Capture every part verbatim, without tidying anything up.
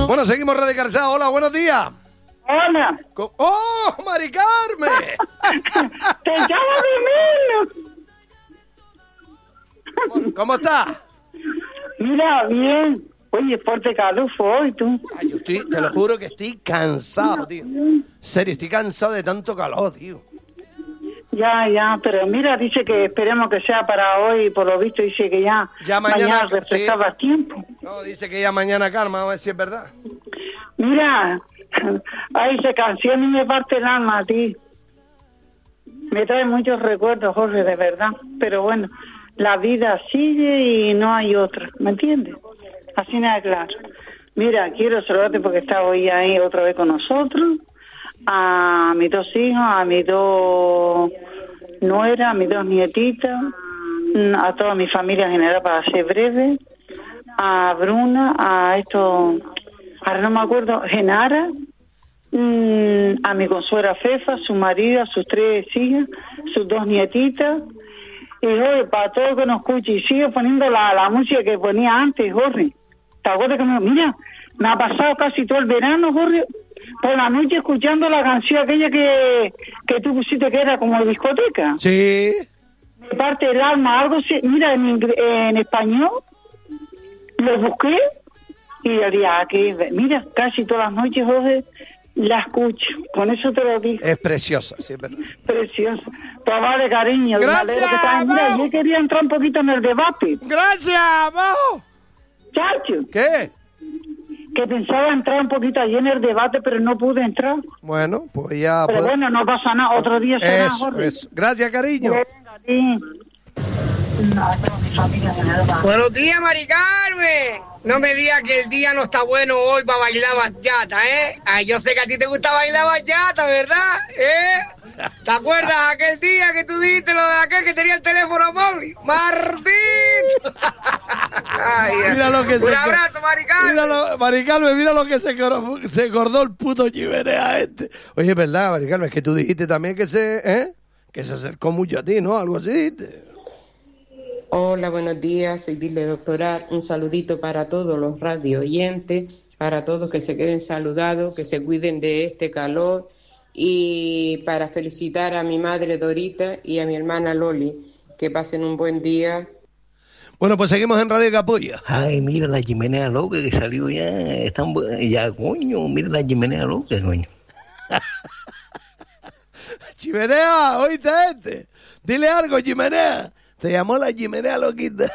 Bueno, seguimos radicalizados. Hola, buenos días. Hola. ¡Oh, Mari Carmen! ¡Te llamo de menos! ¿Cómo, ¿Cómo estás? Mira, bien. Oye, fuerte calor fue hoy, tú. Ay, yo estoy, te lo juro que estoy cansado, tío. En serio, estoy cansado de tanto calor, tío. Ya, ya, pero mira, dice que esperemos que sea para hoy, por lo visto dice que ya, ya mañana, mañana refrescaba sí. tiempo. No, dice que ya mañana calma, vamos a ver si es verdad. Mira, ahí esa canción y me parte el alma a ti. Me trae muchos recuerdos, Jorge, de verdad. Pero bueno, la vida sigue y no hay otra, ¿me entiendes? Así nada claro. Mira, quiero saludarte porque está hoy ahí otra vez con nosotros. A mis dos hijos, a mis dos nueras, a mis dos nietitas, a toda mi familia en general, para ser breve, a Bruna, a esto, ahora no me acuerdo, Genara, a mi consuegra Fefa, su marido, a sus tres hijas, sus dos nietitas, y Jorge, para todo el que nos escuche, y sigue poniendo la, la música que ponía antes, Jorge. ¿Te acuerdas que me, mira, me ha pasado casi todo el verano, Jorge, por la noche escuchando la canción aquella que, que tú pusiste que era como discoteca? Sí. Me parte el alma, algo así, mira, en, en español, lo busqué y diría que, mira, casi todas las noches, Jorge, la escucho, con eso te lo digo. Es preciosa, sí, es verdad. Preciosa. Pues vale, cariño. Gracias, que mira, yo quería entrar un poquito en el debate. Gracias, vamos. Chacho. ¿Qué? Que pensaba entrar un poquito allí en el debate, pero no pude entrar. Bueno, pues ya... Pero puede... bueno, no pasa nada, otro día será, eso, Jorge. Eso. Gracias, cariño. Sí. Buenos días, Mari Carmen. No me digas que el día no está bueno hoy para bailar bachata, ¿eh? Ay, yo sé que a ti te gusta bailar bachata, ¿verdad? ¿Eh? ¿Te acuerdas aquel día que tú dijiste lo de aquel que tenía el teléfono móvil? ¡Martín! Ay, mira lo que un se abrazo, Mari Carmen. Mira lo, Mari Carmen, mira lo que se, se acordó el puto chimenea este. Oye, es verdad, Mari Carmen, es que tú dijiste también que se, ¿eh? que se acercó mucho a ti, ¿no? Algo así. Hola, buenos días, soy Dile Doctoral. Un saludito para todos los radio oyentes, para todos que se queden saludados, que se cuiden de este calor, y para felicitar a mi madre Dorita y a mi hermana Loli, que pasen un buen día. Bueno, pues seguimos en Radio Capullo. Ay, mira la chimenea loca que salió ya, están, ya, coño, mira la chimenea loca, coño. Chimenea, oíste este, dile algo, Chimenea. Te llamó la chimenea loquita.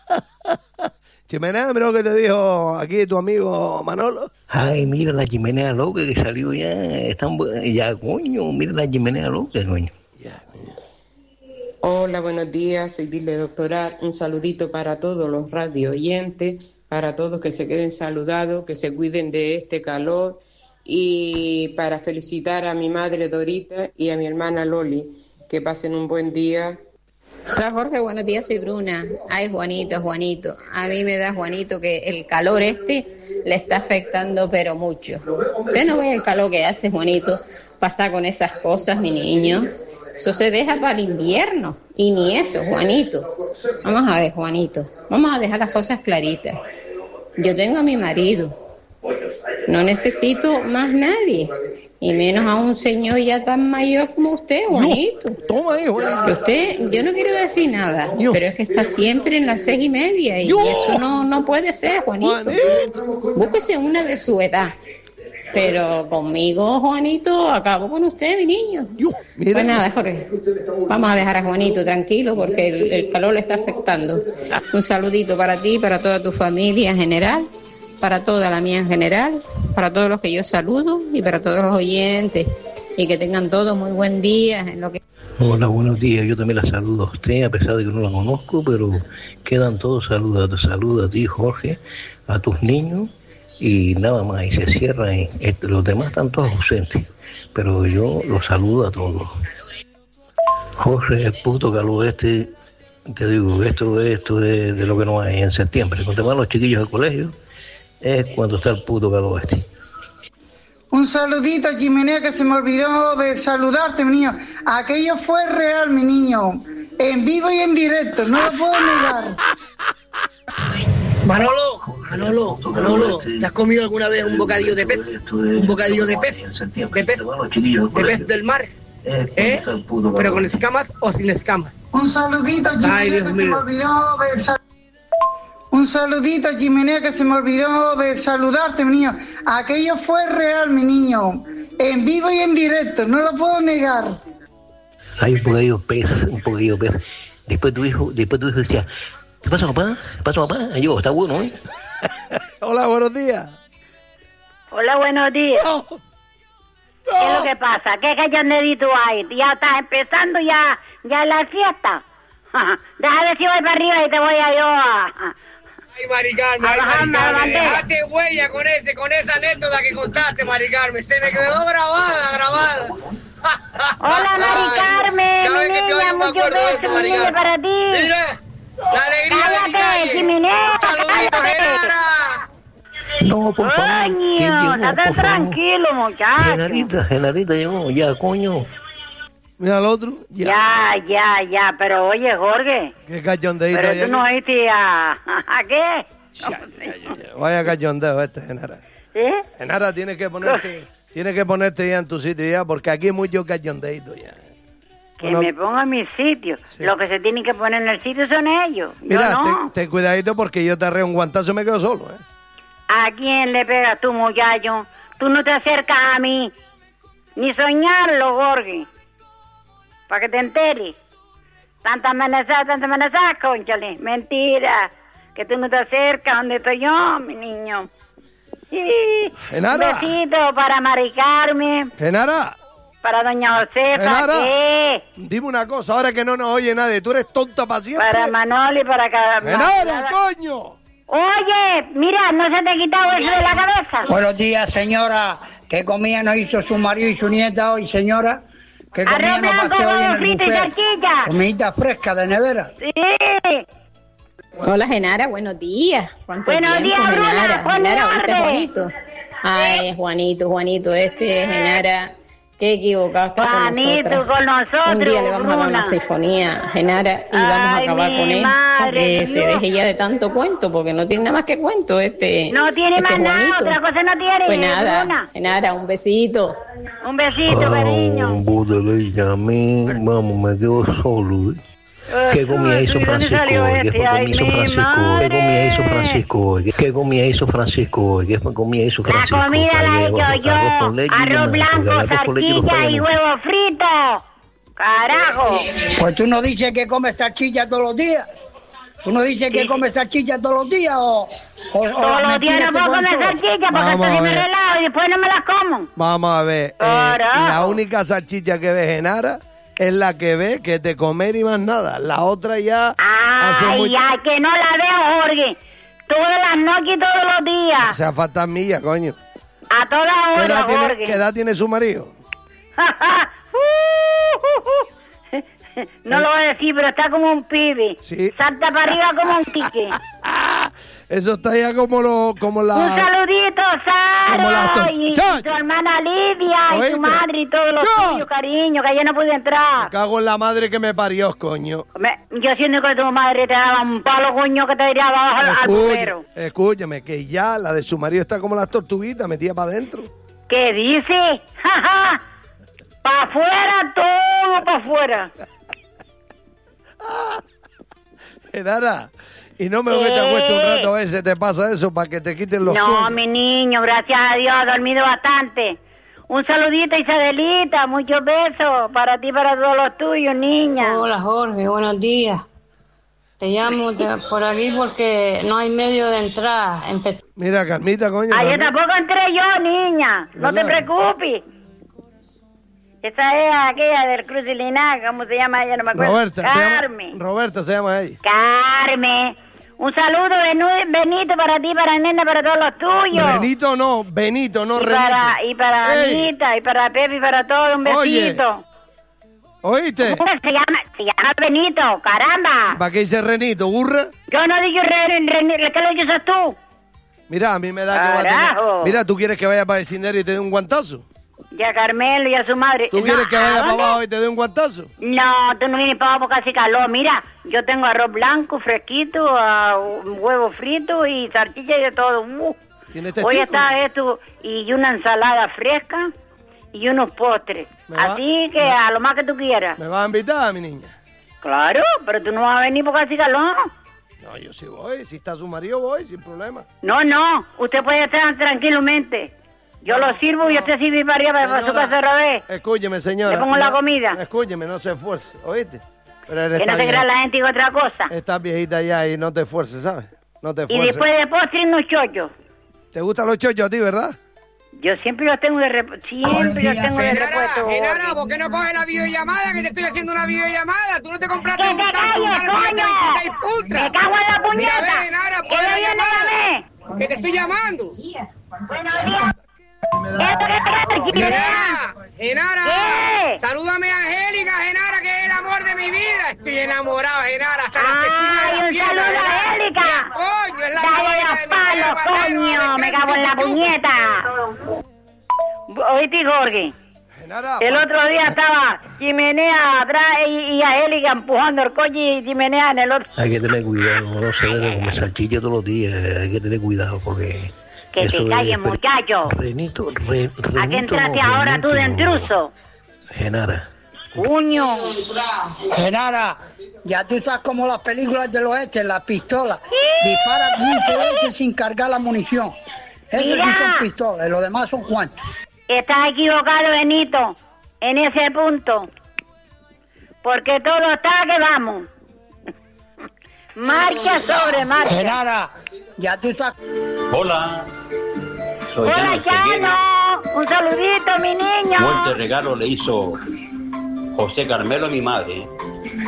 Chimenea, mira lo que te dijo aquí tu amigo Manolo. Ay, mira la chimenea loca que salió ya, están, ya, coño, mira la chimenea loca, coño. Ya, coño. Hola, buenos días, soy Dile Doctoral. Un saludito para todos los radio oyentes, para todos que se queden saludados, que se cuiden de este calor, y para felicitar a mi madre Dorita y a mi hermana Loli, que pasen un buen día. Hola Jorge, buenos días, soy Bruna. Ay, Juanito, Juanito. A mí me da, Juanito, que el calor este le está afectando pero mucho. Usted no ve el calor que hace, Juanito, para estar con esas cosas, mi niño. Eso se deja para el invierno. Y ni eso, Juanito. Vamos a ver, Juanito. Vamos a dejar las cosas claritas. Yo tengo a mi marido. No necesito más nadie. Y menos a un señor ya tan mayor como usted, Juanito. No, toma ahí, Juanito. Usted, yo no quiero decir nada, yo. pero es que está siempre en las seis y media y yo. eso no, no puede ser, Juanito. Juanito. Búsquese una de su edad. Pero conmigo, Juanito, acabo con usted, mi niño. Yo, mira. Pues nada, Jorge, vamos a dejar a Juanito tranquilo porque el, el calor le está afectando. Un saludito para ti, para toda tu familia en general, para toda la mía en general, para todos los que yo saludo y para todos los oyentes, y que tengan todos muy buen día en lo que... Hola, buenos días, yo también la saludo a usted, a pesar de que no la conozco, pero quedan todos saludos, te saludo a ti, Jorge, a tus niños, y nada más, y se cierra, y los demás están todos ausentes, pero yo los saludo a todos. Jorge, el puto calor este, te digo, esto, esto es de lo que no hay en septiembre, cuando van los chiquillos al colegio, es cuando está el puto calor este. Un saludito, Chimenea, que se me olvidó de saludarte, mi niño. Aquello fue real, mi niño. En vivo y en directo, no lo puedo negar. Manolo, Manolo, Manolo, ¿te has comido alguna vez un bocadillo de pez? Un bocadillo de pez, de pez, de pez del mar, ¿eh? Pero con escamas o sin escamas. Un saludito, Ay, Chimenea, Dios que se me mío. olvidó de sal- Un saludito, Chimenea, que se me olvidó de saludarte, mi niño. Aquello fue real, mi niño. En vivo y en directo, no lo puedo negar. Hay un bocadillo pez, un bocadillo pez. Después tu hijo, después tu hijo decía, ¿qué pasa, papá? ¿Qué pasa, papá? Y yo, está bueno, ¿eh? Hola, buenos días. Hola, buenos días. No. ¿Qué es lo que pasa? ¿Qué cachondedito hay? ¿Ya estás empezando ya, ya la fiesta? Deja ver si voy para arriba y te voy a yo a... Ay, Mari Carmen, ay, Bajando Mari la Carmen, bandera. dejaste huella con ese, con esa anécdota que contaste, Mari Carmen. Se me quedó grabada, grabada. Hola, Mari Carmen, Cada vez mi que te niña, oigo me muchos acuerdo de eso, besos, Mari mi niña, Carmen. para ti. Mira, la alegría de mi Cállate, calle. Chimenea, Un saludito, cállate. Genara. No, por favor. ¿quién Coño, llegó, estate por favor? tranquilo, muchacho. Genarita, Genarita llegó, ya, coño. Mira al otro. Ya. Ya, ya, ya, pero oye, Jorge, Qué cachondeito. pero hay tú no aquí. oíste a... ¿A qué? Ya, ya, ya, ya. Vaya cachondeo este, Genara. ¿Sí? Genara, tienes que ponerte, tienes que ponerte ya en tu sitio ya, porque aquí hay mucho cachondeito ya. Que Bueno, me ponga en mi sitio. Sí. Los que se tienen que poner en el sitio son ellos. Yo Mira, no. ten, ten cuidadito porque yo te arreo un guantazo y me quedo solo, ¿eh? ¿A quién le pegas tú, muchacho? Tú no te acercas a mí. Ni soñarlo, Jorge. Para que te enteres. Tanta amenazada, tanta amenazada, cónchale. Mentira. Que tú no te acercas donde estoy yo, mi niño. Sí. Genara. Un besito para Mari Carmen, Genara, para doña Josefa. Genara. ¿Qué? dime una cosa, ahora que no nos oye nadie, tú eres tonta para siempre. Para Manoli, para cada... Genara, coño. Oye, mira, ¿no se te ha quitado eso de la cabeza? Buenos días, señora. ¿Qué comida nos hizo su marido y su nieta hoy, señora? ¿Qué Arroz comida nos blanco, pasó hoy en huevo el frito y buffet? salchicha. Comidita fresca de nevera. Sí. Hola, Genara, buenos días. ¿Cuánto Buenos tiempo, días, Bruna, Genara? buenas Genara, ¿viste tardes. Juanito? Ay, Juanito, Juanito, este es Genara. Qué equivocado está con Juanito, nosotros. con nosotros, Un día le vamos a dar Bruna. una sinfonía, Genara, y vamos a Ay, acabar mi con él. madre, Para que se Dios. deje ya de tanto cuento, porque no tiene nada más que cuento este. No tiene este más nada, Juanito. otra cosa no tiene, Pues nada, Bruna. Genara, un besito. Un besito, cariño. Budeleya, a mí, vamos, me quedo solo, ¿eh? ¿Qué comida hizo ¿Y dónde Francisco salió hoy? ¿Qué este? fue Ay, comida hizo mi Francisco hoy? ¿Qué madre. comida hizo Francisco hoy? ¿Qué comida hizo Francisco hoy? ¿Qué fue comida hizo La Francisco? comida la he Arroz- hecho yo. arroz con leche y Arroz limón, porque blanco, el arroz con leche lo salchicha falla y mucho. huevo frito. Carajo. Pues tú no dices que comes salchicha todos los días. ¿Tú no dices que comes salchicha todos los días o, o, o Todos las los días mentiras no te puedo ponen comer todas? salchicha porque Vamos a estoy me ver. relajo y después no me las como. Vamos a ver, eh, Carajo. la única salchicha que ve Genara es la que ve que te comer y más nada. La otra ya hace Ay, mucho... ay, que no la veo, Jorge. Todas las noches y todos los O días. sea, faltan millas, coño. A todas ¿Qué horas, edad, tiene, Jorge. qué edad tiene su marido? No lo voy a decir, pero está como un pibe. Sí. Salta para arriba como un tique. Eso está ya como lo, como la... Un saludito, Como las Sara, tor- y, y ¡Chach! tu hermana Lidia, y ¿Oíste? tu madre, y todos los ¡Chach! tuyos, cariño, que ayer no pude entrar. Cago en la madre que me parió, coño. Me- yo siento que tu madre te daba un palo, coño, que te diría abajo al, al Escucha- bombero. escúchame, que ya la de su marido está como las tortuguitas, metida para adentro. ¿Qué dice? ¡Ja, para afuera, todo para afuera. Genara, y no me lo que te acuestes un rato a veces te pasa eso para que te quiten los No, sueños. mi niño, gracias a Dios, he dormido bastante. Un saludito, Isadelita, muchos besos para ti y para todos los tuyos, niña. Hola Jorge, buenos días. Te llamo de- por aquí porque no hay medio de entrar. Empe- Mira, Carmita, coño. Ayer Carmita. tampoco entré yo, niña. No te ¿Verdad? preocupes. Esa es aquella del Cruz y Linaje, ¿cómo se llama ella? No me acuerdo. Roberta, se Carmen. llama, Roberta se llama ella. Carmen. Un saludo, Benu- Benito, para ti, para Nena, para todos los tuyos. Benito no, Benito, no y Renito. para, y para Ey, Anita, y para Pepe, y para todos, un Oye. besito. ¿Oíste? ¿Cómo se llama? Se llama Benito, caramba. ¿Para qué dice Renito, burra? Yo no digo Ren, Ren, Ren, ¿qué lo dices tú? Mira, a mí me da que va a Carajo. tener... Mira, ¿tú quieres que vaya para el vecindario y te dé un guantazo? Y a Carmelo y a su madre. ¿Tú No, quieres que ¿a vaya para dónde? abajo y te dé un guantazo? No, tú no vienes para abajo porque hace calor. Mira, yo tengo arroz blanco, fresquito, ah, un huevo frito y salchicha y de todo. Uh. ¿Tienes Hoy testículos? está esto y una ensalada fresca y unos postres. ¿Me va? Así que a lo más que tú quieras. ¿Me vas a invitar, mi niña? Claro, pero tú no vas a venir porque hace calor. No, yo sí voy. Si está su marido, voy, sin problema. No, no, usted puede estar tranquilamente. Yo lo sirvo y usted sirve para arriba para su casa otra vez. Escúcheme, señora. Le pongo la No, comida. Escúcheme, no se esfuerce, ¿oíste? Pero eres Que no tan te crea vieja- la gente y otra cosa. Estás viejita ya y no te esfuerces, ¿sabes? No te Y esfuerces. después de postre unos chochos. ¿Te gustan los chochos a ti, verdad? Yo siempre los tengo de repuesto. Siempre los tengo de Genara, repuesto. Genara, ¿por qué no coges la videollamada? Que te estoy haciendo una videollamada. Tú no te compraste ¡Que un te tanto, un calles, Galaxy coño! veintiséis Ultra. ¡Me cago en la puñeta! Mira, ve, Genara, ¡Que coge la me viene llamada. a Que te estoy llamando. Buenos días. Genara, Genara, ¿Qué? salúdame a Angélica, Genara, que es el amor de mi vida. Estoy enamorado, Genara, hasta la ¡Ay, vecina de la un pierna, saludo a Genara. Angélica! Ya, coño, es la ¡Dale caballera los de mi tía palos, Mateo, coño! de ¡Me cago en la Crente puñeta! Oíste, Jorge. Genara, El otro día estaba Chimenea atrás y, y Angélica empujando el coche y Chimenea en el otro. Hay que tener cuidado, no se debe comer salchicha todos los días, hay que tener cuidado porque... Que eso te es calles, peri- muchacho. Renito, re, Renito, ¿A qué entraste no, ahora tú de Renito. intruso? Genara, Cuño. Genara, ya tú estás como las películas del oeste, la pistola. Dispara quince veces sin cargar la munición. Eso sí Mira. son pistolas, y los demás son cuantos. Estás equivocado, Benito, en ese punto. Porque todo está que vamos. Marcha sobre marcha. Genara, ya tú estás... Hola, soy Hola, Llano Ceguera. Chano. Un saludito, mi niño. Fuerte regalo le hizo José Carmelo a mi madre. ¿eh?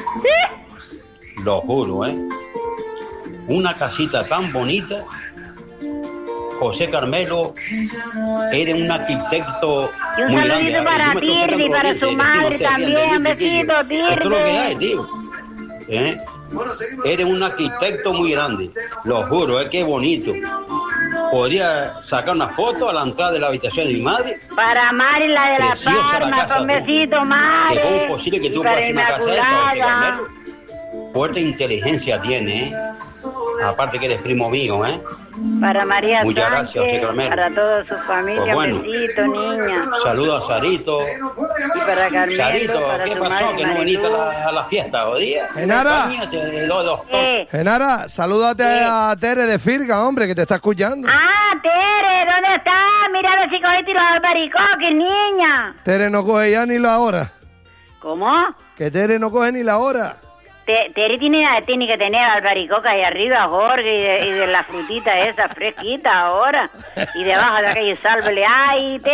Lo juro, ¿eh? Una casita tan bonita. José Carmelo era un arquitecto Y un muy saludito grande. para Yo me estoy sacando Tirdi, los para dientes, su que madre no se también. atiende, chiquillo. Besito, Tirdi. Esto es lo que hay, tío. ¿Eh? Era un arquitecto muy grande. Lo juro, es que bonito. Podría sacar una foto a la entrada de la habitación de mi madre. Para Mari, la de la Preciosa la Palma, casa, con ¿no? besito, Mari. Que cómo es posible que Y tú para puedas hacer una casa esa, José Inmaculada. Carmelo. Fuerte inteligencia tiene, ¿eh? Aparte que eres primo mío, ¿eh? Para María Muchas Sánchez, gracias, José Carmelo. para toda su familia, Pues bueno. un besito, niña. Saludos a Sarito. Y para Carmelo, Sarito, para ¿qué su pasó? madre, Que no viniste a Marilú. la, a la fiesta hoy día. Genara. Coño, te doy dos Eh, Genara, salúdate a Tere de Firga, hombre, que te está escuchando. Ah, Tere, ¿dónde estás? Mira a ver si cogiste los albaricoques, niña. Tere no coge ya ni la hora. ¿Cómo? Que Tere no coge ni la hora. Te- Tere tiene, tiene que tener albaricoca ahí arriba, Jorge, y de, y de la frutita esa fresquita ahora. Y debajo de aquellos árboles. ¡Ay, Tere!